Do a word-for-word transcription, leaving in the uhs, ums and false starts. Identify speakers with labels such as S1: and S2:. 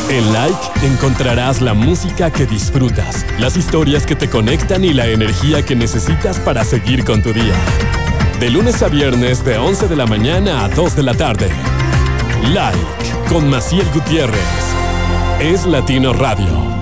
S1: En Like encontrarás la música que disfrutas, las historias que te conectan y la energía que necesitas para seguir con tu día. De lunes a viernes de once de la mañana a dos de la tarde. Like con Maciel Gutiérrez. Es Latino Radio.